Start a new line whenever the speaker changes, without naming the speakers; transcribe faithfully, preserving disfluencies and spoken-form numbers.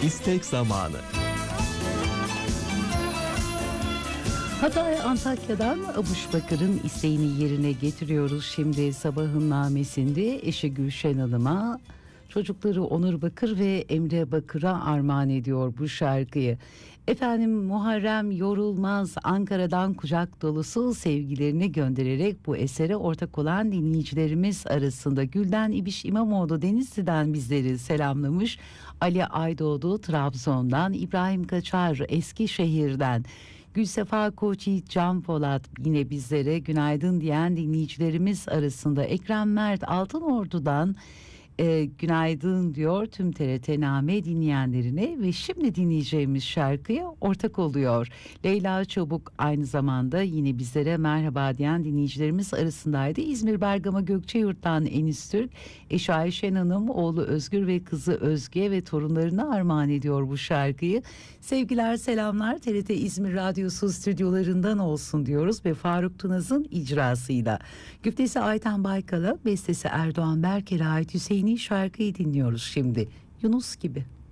İstek zamanı.
Hatay Antakya'dan Abuş Bakır'ın isteğini yerine getiriyoruz. Şimdi sabahın namesinde eşi Gülşen Hanım'a, çocukları Onur Bakır ve Emre Bakır'a armağan ediyor bu şarkıyı. Efendim, Muharrem Yorulmaz Ankara'dan kucak dolusu sevgilerini göndererek bu esere ortak olan dinleyicilerimiz arasında Gülden İbiş İmamoğlu Denizli'den bizleri selamlamış. Ali Aydoğdu Trabzon'dan, İbrahim Kaçar Eskişehir'den, Gülsefa Koçyiğit Can Polat yine bizlere günaydın diyen dinleyicilerimiz arasında. Ekrem Mert Altınordu'dan e, günaydın diyor tüm T R T Name dinleyenlerine ve şimdi dinleyeceğimiz şarkıya ortak oluyor. Leyla Çabuk aynı zamanda yine bizlere merhaba diyen dinleyicilerimiz arasındaydı. İzmir Bergama Gökçeyurt'tan Enis Türk, eşi Ayşen Hanım, oğlu Özgür ve kızı Özge ve torunlarına armağan ediyor bu şarkıyı. Sevgiler, selamlar, T R T İzmir Radyosu stüdyolarından olsun diyoruz ve Faruk Tunaz'ın icrasıyla. Güftesi Ayten Baykal'a, bestesi Erdoğan Berker'e ait Hüseyin'i şarkıyı dinliyoruz şimdi. Yunus gibi.